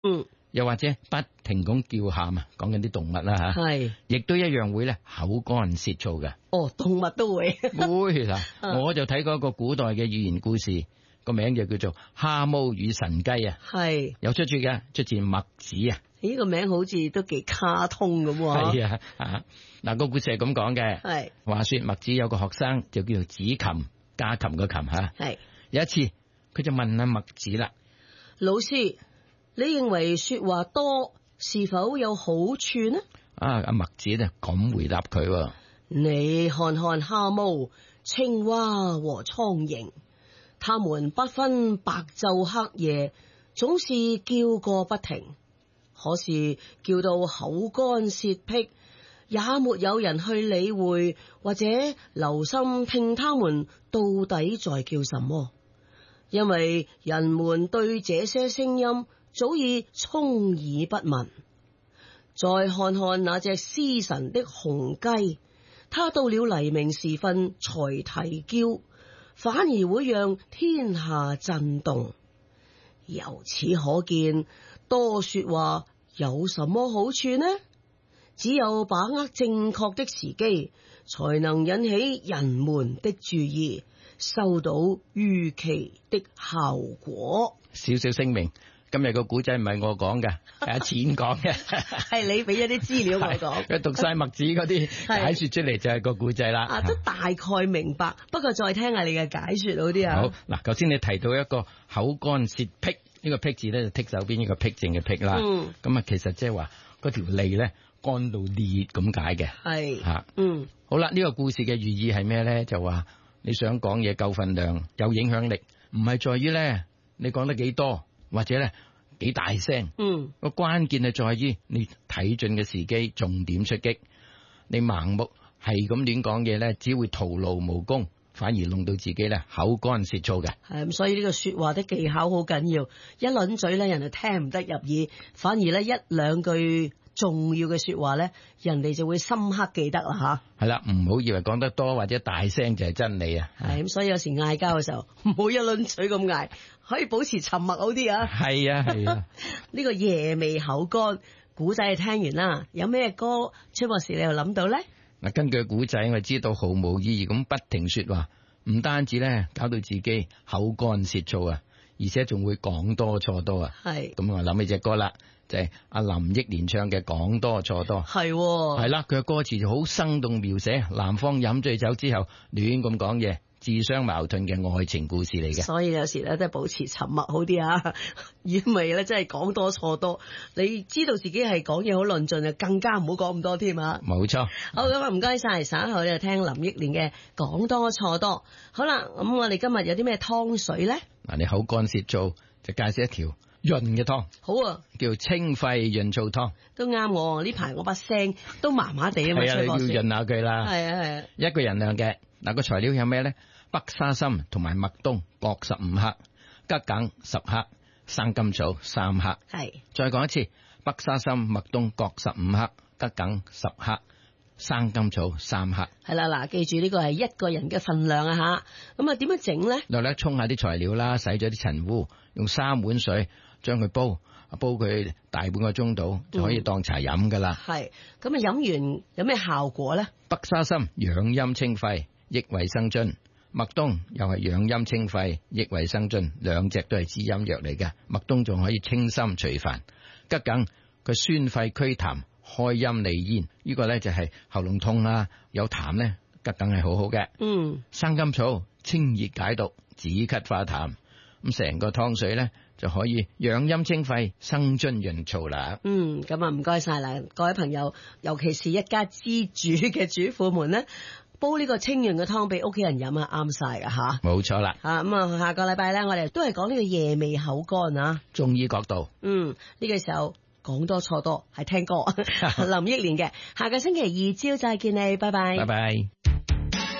又或者不停咁叫喊啊，講緊啲動物啦吓，係，亦都一樣會咧口乾舌燥嘅。 哦，動物都會會嗱，我就睇過一個古代嘅寓言故事，個名就叫做《蛤蟆與神雞》啊，係有出處嘅，出自墨子啊。 呢個名好似都幾卡通咁喎。 係啊，嗱個故事係咁講嘅，係話說墨子有個學生就叫做子琴，家禽個琴吓，係有一次佢就問阿墨子啦， 老師。你認為說話多是否有好處呢？ 阿墨子呢咁回答佢： 你看看蛤蟆、青蛙和蒼蠅，他們不分白晝黑夜，總是叫個不停。可是叫到口乾舌僻，也沒有人去理會或者留心聽他們到底在叫什麼，因為人們對這些聲音早已充耳不聞。再看看那隻司晨的雄雞，它到了黎明時分才啼叫，反而會讓天下震動。由此可見，多說話有什麼好處呢？只有把握正確的時機，才能引起人們的注意，收到預期的效果。 少少聲明。今日個古仔唔係我講嘅，係阿錢講嘅， 係你俾咗啲資料我講， 佢讀晒墨子嗰啲解說出嚟就係個古仔啦。 都大概明白，不過再聽下你嘅解說好啲啊。 好嗱，頭先你提到一個口乾舌僻，呢個僻字咧就剔手邊呢個僻靜嘅僻啦。咁啊，其實即係話嗰條脷咧乾到裂咁解嘅。係吓，好啦，呢個故事嘅寓意係咩咧？就話你想講嘢夠分量，有影響力，唔係在於咧你講得幾多。或者咧幾大聲，個關鍵係在於你睇準嘅時機，重點出擊。你盲目係咁亂講嘢咧，只會徒勞無功，反而弄到自己咧口乾舌燥嘅。係咁， 所以呢個說話的技巧好緊要。一輪嘴咧，人哋聽唔得入耳，反而咧一兩句重要嘅說話咧，人哋就會深刻記得啦吓。 係啦，唔好以為講得多或者大聲就係真理啊。 係咁，所以有時嗌交嘅時候，唔好一輪嘴咁嗌，可以保持沉默好啲啊。 係啊係啊， 呢個夜未口乾古仔聽完啦，有咩歌崔博士你又諗到咧？ 嗱，根據古仔我知道毫無意義咁不停說話，唔單止咧搞到自己口乾舌燥啊，而且仲會講多錯多啊。係咁我諗起隻歌啦。就係阿林憶蓮唱嘅講多錯多，係啦，佢嘅歌詞就好生動描寫男方飲醉酒之後亂咁講嘢，自相矛盾嘅愛情故事嚟嘅。所以有時咧都係保持沉默好啲啊，因為咧真係講多錯多，你知道自己係講嘢好論盡啊，更加唔好講咁多添啊。冇錯。好，咁啊唔該晒，稍後咧聽林憶蓮嘅講多錯多。好啦，咁我哋今日有啲咩湯水咧？嗱，你口乾舌燥就介紹一條潤嘅湯，好啊，叫清肺潤燥湯，都啱我。呢排我把聲都麻麻地啊嘛，係啊，你要潤下佢啦。係啊係啊，一個人量嘅。嗱，個材料有咩咧？北沙參同埋麥冬各15克，桔梗10克，生甘草3克。係，再講一次，北沙參、麥冬各15克，桔梗10克，生甘草3克。係啦，嗱，記住呢個係一個人嘅份量啊吓。咁啊，點樣整咧？略略沖下啲材料啦，洗咗啲塵污，用3碗水將佢煲佢大半個鐘度，就可以當茶飲噶啦。係，咁啊飲完有咩效果咧？北沙參養陰清肺，益衛生津；麥冬又係養陰清肺，益衛生津，兩隻都係滋陰藥嚟嘅。麥冬仲可以清心除煩，桔梗佢酸肺驅痰，開陰利咽。呢個咧就係喉嚨痛啊，有痰咧，桔梗係好好嘅。生甘草清熱解毒，止咳化痰。咁成個湯水咧就可以養陰清肺、生津潤燥啦。咁啊唔該晒啦，各位朋友，尤其是一家之主嘅主婦們咧，煲呢個清潤嘅湯俾屋企人飲啊，啱晒噶吓。冇錯啦。咁啊，下個禮拜咧，我哋都係講呢個夜味口乾啊。中醫角度。呢個時候講多錯多係聽歌，林憶蓮嘅。下個星期2朝再見你，拜拜。拜拜。